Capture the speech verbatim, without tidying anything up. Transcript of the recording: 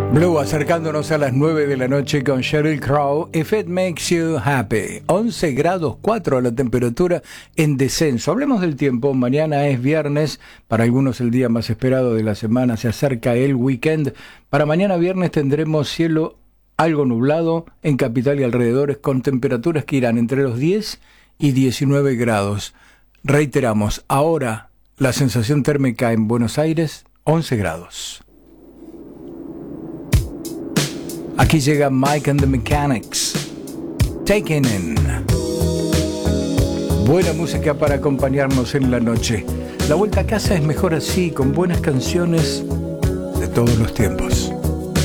Blue acercándonos a las nueve de la noche con Sheryl Crow. If It Makes You Happy. once grados cuatro la temperatura en descenso. Hablemos del tiempo. Mañana es viernes. Para algunos el día más esperado de la semana. Se acerca el weekend. Para mañana viernes tendremos cielo algo nublado en capital y alrededores, con temperaturas que irán entre los diez y diecinueve grados. Reiteramos, ahora la sensación térmica en Buenos Aires, once grados. Aquí llega Mike and the Mechanics, Taken In. Buena música para acompañarnos en la noche. La vuelta a casa es mejor así, con buenas canciones de todos los tiempos.